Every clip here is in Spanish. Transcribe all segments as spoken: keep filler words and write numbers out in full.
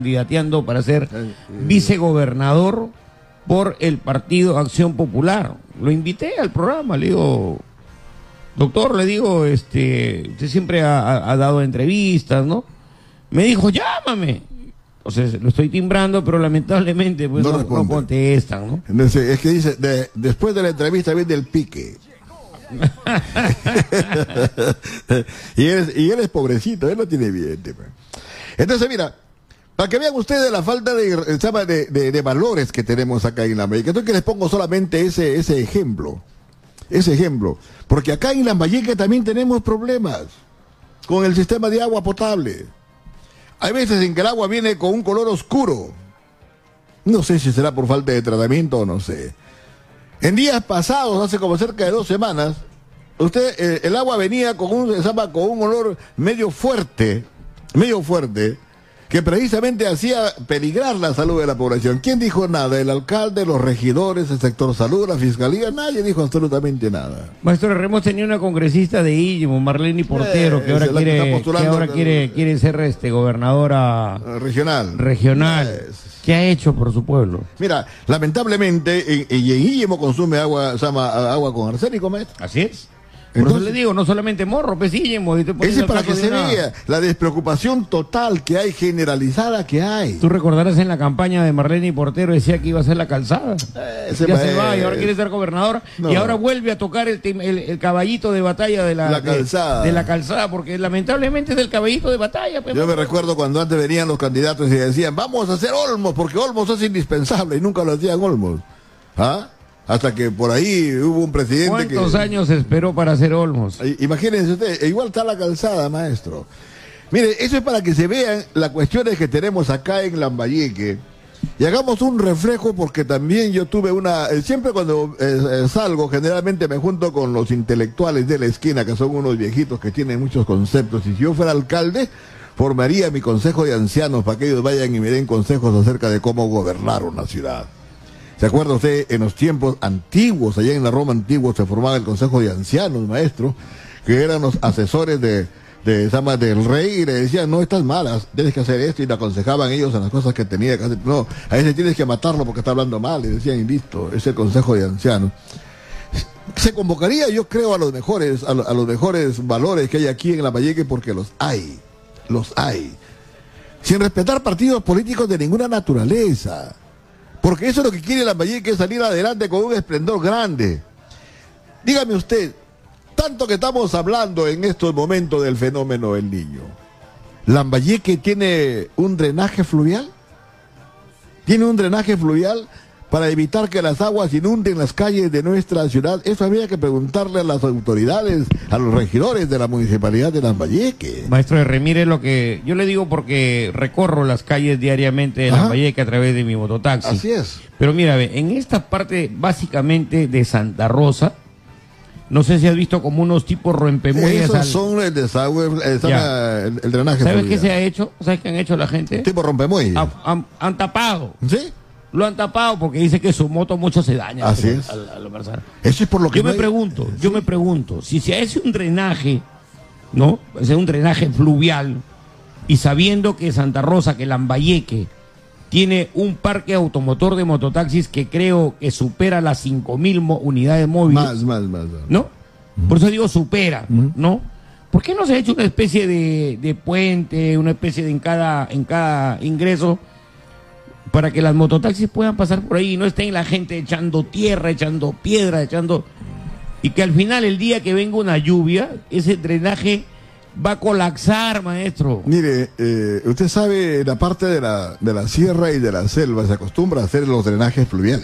candidateando para ser vicegobernador por el Partido Acción Popular. Lo invité al programa, le digo, doctor, le digo, este, usted siempre ha, ha dado entrevistas, ¿no? Me dijo, llámame. O sea, lo estoy timbrando, pero lamentablemente pues no, no, no contestan, ¿no? Entonces, es que dice, de, después de la entrevista viene el pique. y, él, y él es pobrecito, él no tiene billete. Entonces, mira, para que vean ustedes la falta de, de, de, de valores que tenemos acá en Lambayeque. Entonces que les pongo solamente ese, ese ejemplo. Ese ejemplo. Porque acá en Lambayeque también tenemos problemas con el sistema de agua potable. Hay veces en que el agua viene con un color oscuro. No sé si será por falta de tratamiento o no sé. En días pasados, hace como cerca de dos semanas, usted, eh, el agua venía con un, con un olor medio fuerte, medio fuerte, que precisamente hacía peligrar la salud de la población. ¿Quién dijo nada? El alcalde, los regidores, el sector salud, la fiscalía, nadie dijo absolutamente nada. Maestro, hemos tenido una congresista de Illimo, Marlene Portero, eh, que ahora quiere, que ahora quiere, quiere ser este gobernadora regional. Regional. Yes. ¿Qué ha hecho por su pueblo? Mira, lamentablemente, en, en Illimo consume agua, se llama agua con arsénico, maestro. Así es. Por Entonces, eso le digo, no solamente Morro, pues Illimo. Ese es para que se vea la despreocupación total que hay, generalizada que hay. Tú recordarás en la campaña de Marlene Portero, decía que iba a ser la calzada. Eh, ya se va y ahora quiere ser gobernadora. No. Y ahora vuelve a tocar el, el, el caballito de batalla de la, la calzada. De, de la calzada, porque lamentablemente es el caballito de batalla. Pues, Yo me recuerdo cuando antes venían los candidatos y decían, vamos a hacer Olmos, porque Olmos es indispensable, y nunca lo hacían Olmos. ¿Ah? Hasta que por ahí hubo un presidente. ¿Cuántos que... años esperó para hacer Olmos? Imagínense ustedes, igual está la calzada, maestro. Mire, eso es para que se vean las cuestiones que tenemos acá en Lambayeque. Y hagamos un reflejo, porque también yo tuve una... Eh, siempre cuando eh, salgo, generalmente me junto con los intelectuales de la esquina, que son unos viejitos que tienen muchos conceptos. Y si yo fuera alcalde, formaría mi consejo de ancianos para que ellos vayan y me den consejos acerca de cómo gobernar una ciudad. ¿Se acuerda usted? En los tiempos antiguos, allá en la Roma antigua, se formaba el Consejo de Ancianos, maestro, que eran los asesores de, de Sama del rey, y le decían, no, estás malas, tienes que hacer esto, y le aconsejaban ellos en las cosas que tenía que hacer. No, a ese tienes que matarlo porque está hablando mal, y decían, y listo, es el Consejo de Ancianos. Se convocaría, yo creo, a los mejores, a, lo, a los mejores valores que hay aquí en Lambayeque, porque los hay, los hay. Sin respetar partidos políticos de ninguna naturaleza. Porque eso es lo que quiere Lambayeque, es salir adelante con un esplendor grande. Dígame usted, tanto que estamos hablando en estos momentos del fenómeno del Niño, ¿Lambayeque tiene un drenaje fluvial? ¿Tiene un drenaje fluvial para evitar que las aguas inunden las calles de nuestra ciudad? Eso habría que preguntarle a las autoridades, a los regidores de la municipalidad de Lambayeque. Maestro de Remire, lo que yo le digo porque recorro las calles diariamente de Lambayeque a través de mi mototaxi. Así es. Pero mira, en esta parte básicamente de Santa Rosa, no sé si has visto como unos tipos rompemollas. Esos al... son el desagüe, el, el, el drenaje. ¿Sabes qué se ha hecho? ¿Sabes qué han hecho la gente? Tipo rompemuelle. Han, han, han tapado. ¿Sí? Lo han tapado porque dice que su moto mucho se daña. Así es. Al, al, al Eso es por lo que yo no me hay... pregunto, ¿Sí? yo me pregunto, si se hace un drenaje, ¿no? Es un drenaje fluvial, y sabiendo que Santa Rosa, que Lambayeque, tiene un parque automotor de mototaxis que creo que supera las cinco mil unidades móviles. Más, más, más. más. ¿No? Uh-huh. Por eso digo supera, uh-huh. ¿no? ¿Por qué no se ha hecho una especie de, de puente, una especie de en cada, en cada ingreso, para que las mototaxis puedan pasar por ahí y no estén la gente echando tierra, echando piedra, echando... Y que al final, el día que venga una lluvia, ese drenaje va a colapsar, maestro. Mire, eh, usted sabe, la parte de la, de la sierra y de la selva se acostumbra a hacer los drenajes fluviales.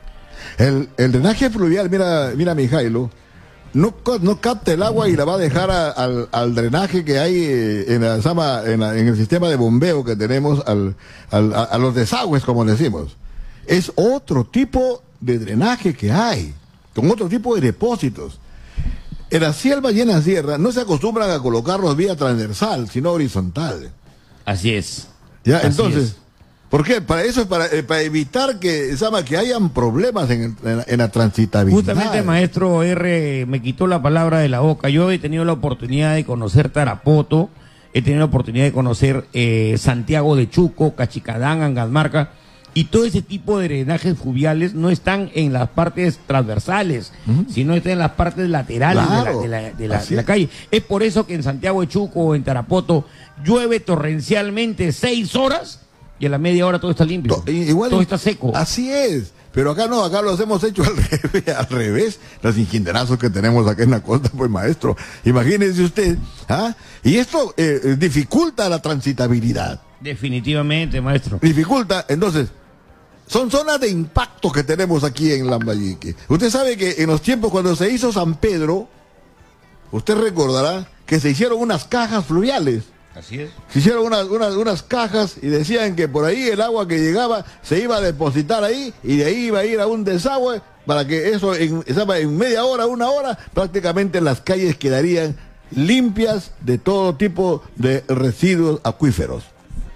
El, el drenaje fluvial, mira, mira Mijailo, no, no capta el agua y la va a dejar a, al, al drenaje que hay en, la, en, la, en el sistema de bombeo que tenemos, al, al, a, a los desagües, como decimos. Es otro tipo de drenaje que hay, con otro tipo de depósitos. En la selva y en la sierra no se acostumbran a colocarlos vía transversal, sino horizontal. Así es. Ya, Así entonces... es. ¿Por qué? Para eso es para, eh, para evitar que, ¿sabe? Que hayan problemas en, en, en la transitabilidad. Justamente, maestro R me quitó la palabra de la boca. Yo he tenido la oportunidad de conocer Tarapoto he tenido la oportunidad de conocer eh, Santiago de Chuco, Cachicadán, Angasmarca, y todo ese tipo de drenajes fluviales no están en las partes transversales, uh-huh. sino están en las partes laterales claro. de, la, de, la, de, la, de la calle. Es por eso que en Santiago de Chuco o en Tarapoto llueve torrencialmente seis horas y a la media hora todo está limpio. To igual todo está seco. Así es. Pero acá no, acá los hemos hecho al revés, al revés. Los ingenderazos que tenemos acá en la costa, pues maestro, imagínese usted, ¿ah? Y esto eh, dificulta la transitabilidad. Definitivamente, maestro. Dificulta, entonces, son zonas de impacto que tenemos aquí en Lambayeque. Usted sabe que en los tiempos cuando se hizo San Pedro, usted recordará que se hicieron unas cajas fluviales. Así es. Se hicieron unas, unas, unas cajas y decían que por ahí el agua que llegaba se iba a depositar ahí y de ahí iba a ir a un desagüe para que eso en, en media hora, una hora, prácticamente las calles quedarían limpias de todo tipo de residuos acuíferos.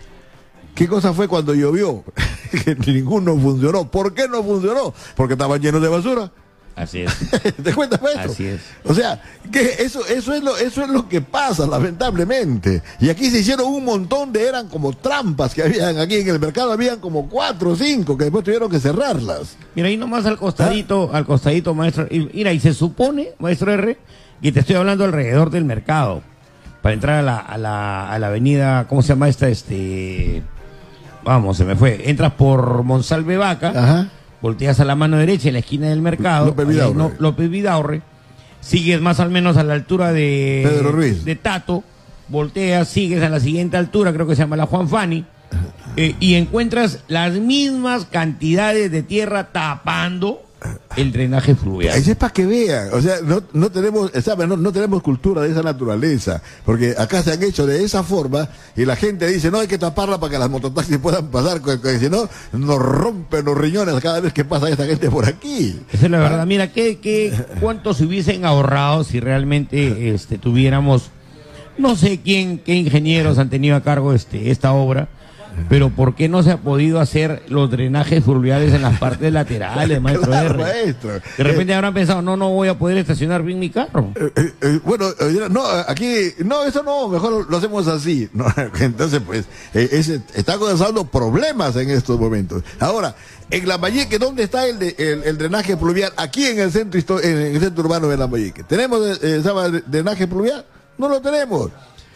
¿Qué cosa fue cuando llovió? Que ninguno funcionó. ¿Por qué no funcionó? Porque estaban llenos de basura. Así es. ¿Te cuentas, maestro? Así es. O sea, que eso, eso es lo, eso es lo que pasa, lamentablemente. Y aquí se hicieron un montón de, eran como trampas que habían aquí en el mercado, habían como cuatro o cinco que después tuvieron que cerrarlas. Mira, ahí nomás al costadito, ¿Ah? al costadito, maestro. Y, mira, y se supone, maestro R, y te estoy hablando alrededor del mercado, para entrar a la, a la, a la avenida, ¿cómo se llama esta? Este, vamos, se me fue. Entras por Monsalve Vaca. Ajá. Volteas a la mano derecha en la esquina del mercado, López Vidaurre, no, López Vidaurre, sigues más o menos a la altura de, Pedro Ruiz. de Tato, volteas, sigues a la siguiente altura, creo que se llama la Juan Fani, eh, y encuentras las mismas cantidades de tierra tapando el drenaje fluvial. Eso es para que vean, o sea, no, no tenemos, ¿sabe? No, no tenemos cultura de esa naturaleza, porque acá se han hecho de esa forma y la gente dice, no hay que taparla para que las mototaxis puedan pasar, porque si no, nos rompen los riñones cada vez que pasa esta gente por aquí. Esa es la verdad. Mira, ¿qué, qué, cuánto se hubiesen ahorrado si realmente este, tuviéramos, no sé quién, qué ingenieros han tenido a cargo este, esta obra, pero ¿por qué no se ha podido hacer los drenajes fluviales en las partes laterales, maestro Claro, R? maestro. De repente eh, habrán pensado, no, no voy a poder estacionar bien mi carro. Eh, eh, eh, bueno, eh, no, aquí, no, eso no, mejor lo hacemos así. No, entonces, pues, eh, ese, está causando problemas en estos momentos. Ahora, en Lambayeque, ¿dónde está el, de, el, el drenaje pluvial? Aquí en el centro, en el centro urbano de Lambayeque. ¿Tenemos eh, ¿sabe, drenaje pluvial? No lo tenemos.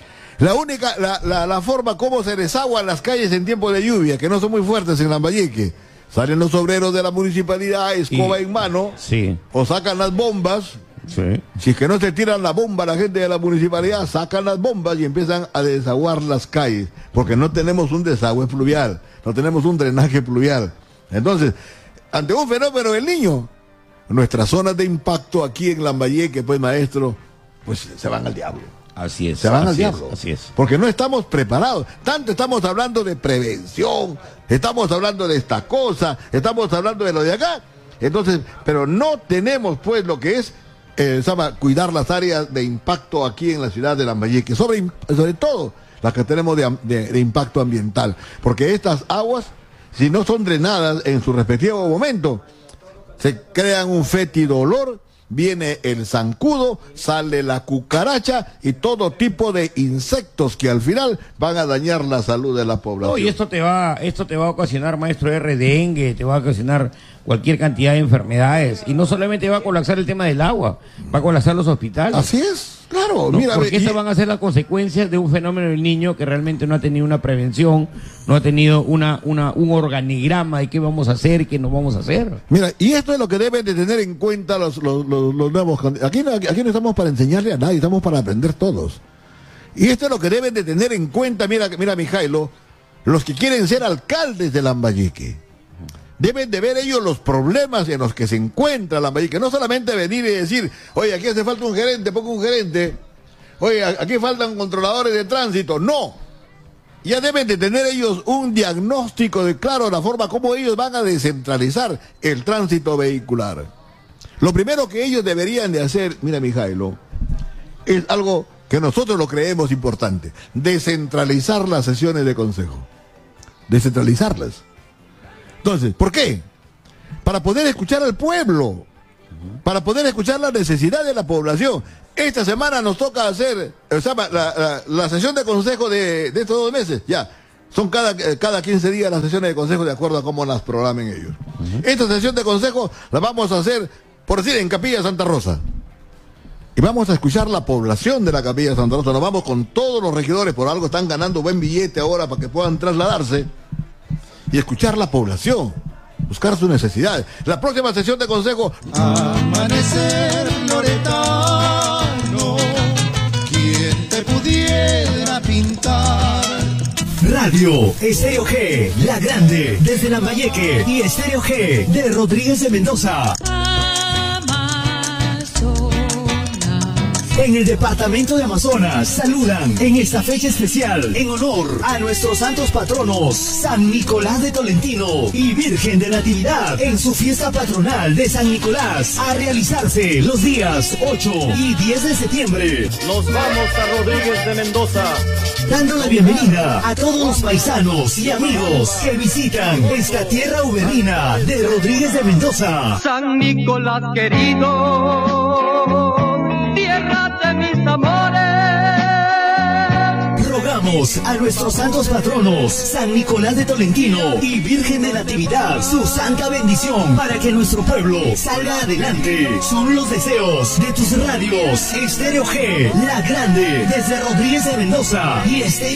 La única, la, la, la forma como se desaguan las calles en tiempo de lluvia, que no son muy fuertes en Lambayeque, salen los obreros de la municipalidad, escoba y, en mano, sí. o sacan las bombas. Sí. Si es que no se tiran la bomba la gente de la municipalidad, sacan las bombas y empiezan a desaguar las calles, porque no tenemos un desagüe fluvial, no tenemos un drenaje fluvial. Entonces, ante un fenómeno del Niño, nuestras zonas de impacto aquí en Lambayeque, pues maestro, pues se van al diablo. Así es. Se van así al diablo. Es, así es. Porque no estamos preparados. Tanto estamos hablando de prevención, estamos hablando de esta cosa, estamos hablando de lo de acá. Entonces, pero no tenemos pues lo que es eh, sabe, cuidar las áreas de impacto aquí en la ciudad de Lambayeque, sobre, sobre todo las que tenemos de, de, de impacto ambiental. Porque estas aguas, si no son drenadas en su respectivo momento, se crean un fétido olor. Viene el zancudo, sale la cucaracha y todo tipo de insectos que al final van a dañar la salud de la población. No, y esto te va, esto te va a ocasionar, maestro R, dengue, te va a ocasionar cualquier cantidad de enfermedades. Y no solamente va a colapsar el tema del agua, va a colapsar los hospitales. Así es, claro. ¿No? Mira, porque y... estas van a ser las consecuencias de un fenómeno del Niño que realmente no ha tenido una prevención, no ha tenido una, una, un organigrama de qué vamos a hacer y qué no vamos a hacer. Mira, y esto es lo que deben de tener en cuenta los, los, los, los nuevos candidatos. Aquí, aquí no estamos para enseñarle a nadie, estamos para aprender todos. Y esto es lo que deben de tener en cuenta, mira, mira, Mijailo, los que quieren ser alcaldes de Lambayeque. Deben de ver ellos los problemas en los que se encuentra Lambayeque. No solamente venir y decir, oye, aquí hace falta un gerente, pongo un gerente. Oye, aquí faltan controladores de tránsito. No. Ya deben de tener ellos un diagnóstico de claro la forma como ellos van a descentralizar el tránsito vehicular. Lo primero que ellos deberían de hacer, mira, Mijailo, es algo que nosotros lo creemos importante. Descentralizar las sesiones de consejo. Descentralizarlas. Entonces, ¿por qué? Para poder escuchar al pueblo. para poder escuchar la necesidad de la población. Esta semana nos toca hacer o sea, la, la, la sesión de consejo de, de estos dos meses, ya. Son cada, cada quince días las sesiones de consejo de acuerdo a cómo las programen ellos. Uh-huh. Esta sesión de consejo la vamos a hacer, por decir, en Capilla Santa Rosa. Y vamos a escuchar la población de la Capilla Santa Rosa. Nos vamos con todos los regidores, por algo están ganando buen billete ahora para que puedan trasladarse. Y escuchar la población, buscar sus necesidades. La próxima sesión de consejo... Amanecer loretano, quien te pudiera pintar. Radio Estéreo G, La Grande, desde Lambayeque, y Estéreo G, de Rodríguez de Mendoza. En el departamento de Amazonas saludan en esta fecha especial en honor a nuestros santos patronos San Nicolás de Tolentino y Virgen de Natividad en su fiesta patronal de San Nicolás a realizarse los días ocho y diez de septiembre. Nos vamos a Rodríguez de Mendoza, dando la bienvenida a todos los paisanos y amigos que visitan esta tierra uberrina de Rodríguez de Mendoza. San Nicolás querido, tierra de mis amores. Rogamos a nuestros santos patronos, San Nicolás de Tolentino y Virgen de Natividad, su santa bendición para que nuestro pueblo salga adelante. Son los deseos de tus radios Estéreo G, La Grande, desde Rodríguez de Mendoza y Estéreo